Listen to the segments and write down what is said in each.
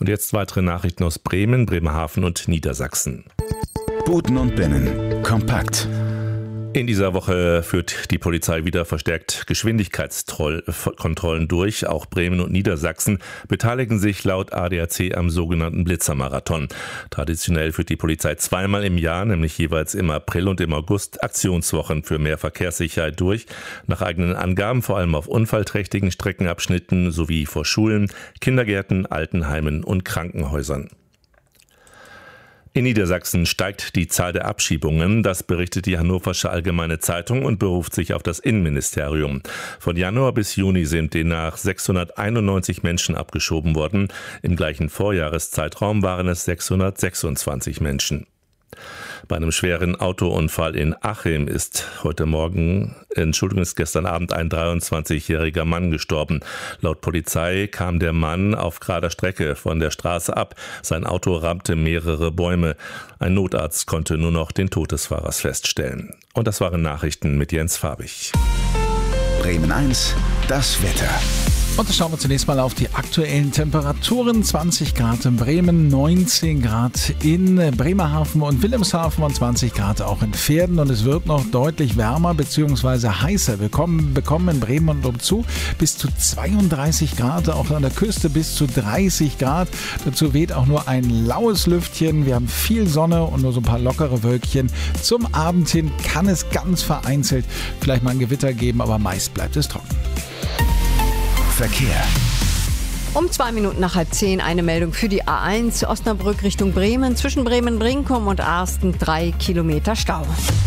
Und jetzt weitere Nachrichten aus Bremen, Bremerhaven und Niedersachsen. Buten und Binnen. Kompakt. In dieser Woche führt die Polizei wieder verstärkt Geschwindigkeitskontrollen durch. Auch Bremen und Niedersachsen beteiligen sich laut ADAC am sogenannten Blitzermarathon. Traditionell führt die Polizei zweimal im Jahr, nämlich jeweils im April und im August, Aktionswochen für mehr Verkehrssicherheit durch. Nach eigenen Angaben vor allem auf unfallträchtigen Streckenabschnitten sowie vor Schulen, Kindergärten, Altenheimen und Krankenhäusern. In Niedersachsen steigt die Zahl der Abschiebungen, das berichtet die Hannoversche Allgemeine Zeitung und beruft sich auf das Innenministerium. Von Januar bis Juni sind demnach 691 Menschen abgeschoben worden. Im gleichen Vorjahreszeitraum waren es 626 Menschen. Bei einem schweren Autounfall in Achim ist gestern Abend ein 23-jähriger Mann gestorben. Laut Polizei kam der Mann auf gerader Strecke von der Straße ab. Sein Auto rammte mehrere Bäume. Ein Notarzt konnte nur noch den Tod des Fahrers feststellen. Und das waren Nachrichten mit Jens Fabich. Bremen 1, das Wetter. Und da schauen wir zunächst mal auf die aktuellen Temperaturen. 20 Grad in Bremen, 19 Grad in Bremerhaven und Wilhelmshaven und 20 Grad auch in Verden. Und es wird noch deutlich wärmer bzw. heißer. Wir bekommen in Bremen und umzu bis zu 32 Grad, auch an der Küste bis zu 30 Grad. Dazu weht auch nur ein laues Lüftchen. Wir haben viel Sonne und nur so ein paar lockere Wölkchen. Zum Abend hin kann es ganz vereinzelt vielleicht mal ein Gewitter geben, aber meist bleibt es trocken. Verkehr. Um 2 Minuten nach 9:30 eine Meldung für die A1 Osnabrück Richtung Bremen. Zwischen Bremen-Brinkum und Arsten 3 Kilometer Stau.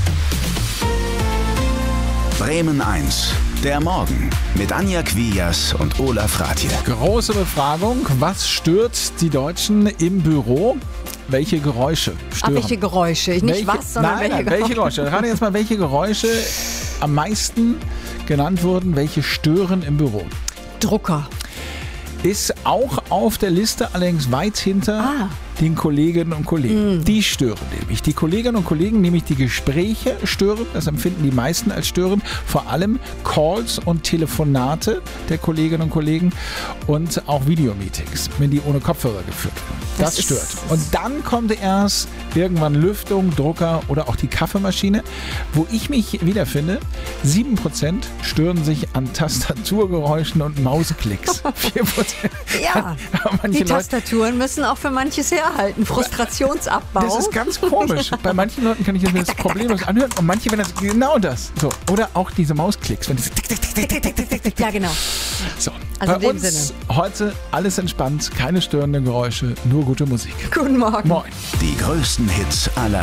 Bremen 1, der Morgen mit Anja Quias und Olaf Rathje. Große Befragung. Was stört die Deutschen im Büro? Welche Geräusche stören? Welche Geräusche? Nicht was, sondern welche Geräusche. Gerade jetzt mal, welche Geräusche am meisten genannt wurden, welche stören im Büro? Drucker. Ist auch auf der Liste, allerdings weit hinter den Kolleginnen und Kollegen. Die stören nämlich. Die Kolleginnen und Kollegen, nämlich die Gespräche stören, das empfinden die meisten als störend, vor allem Calls und Telefonate der Kolleginnen und Kollegen und auch Videomeetings, wenn die ohne Kopfhörer geführt werden. Das stört. Und dann kommt erst irgendwann Lüftung, Drucker oder auch die Kaffeemaschine, wo ich mich wiederfinde. 7% stören sich an Tastaturgeräuschen und Mausklicks. 4%. Ja, die Tastaturen müssen auch für manches herhalten. Frustrationsabbau. Das ist ganz komisch. Bei manchen Leuten kann ich das problemlos anhören und manche werden das genau das. So. Oder auch diese Mausklicks. Wenn ja, genau. So. Also Bei in dem uns Sinne. heute alles entspannt, keine störenden Geräusche, nur gute Musik. Guten Morgen. Moin. Die größten Hits aller